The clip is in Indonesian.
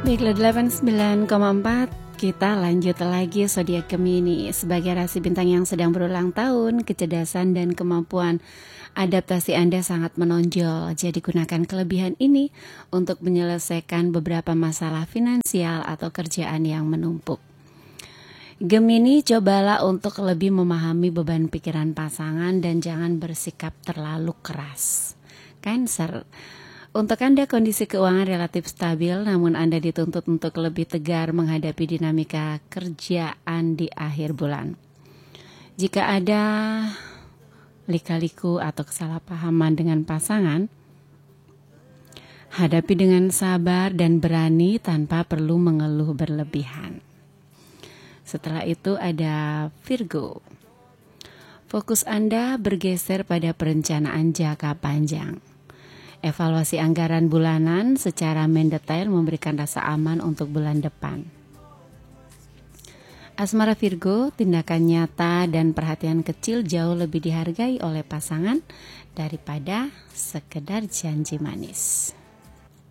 Baiklah 89,4 kita lanjut lagi zodiak Gemini. Sebagai rasi bintang yang sedang berulang tahun, kecerdasan dan kemampuan adaptasi Anda sangat menonjol. Jadi gunakan kelebihan ini untuk menyelesaikan beberapa masalah finansial atau kerjaan yang menumpuk. Gemini, cobalah untuk lebih memahami beban pikiran pasangan dan jangan bersikap terlalu keras. Cancer, untuk Anda kondisi keuangan relatif stabil, namun Anda dituntut untuk lebih tegar menghadapi dinamika kerjaan di akhir bulan. Jika ada lika-liku atau kesalahpahaman dengan pasangan, hadapi dengan sabar dan berani tanpa perlu mengeluh berlebihan. Setelah itu ada Virgo. Fokus Anda bergeser pada perencanaan jangka panjang. Evaluasi anggaran bulanan secara mendetail memberikan rasa aman untuk bulan depan. Asmara Virgo, tindakan nyata dan perhatian kecil jauh lebih dihargai oleh pasangan daripada sekedar janji manis.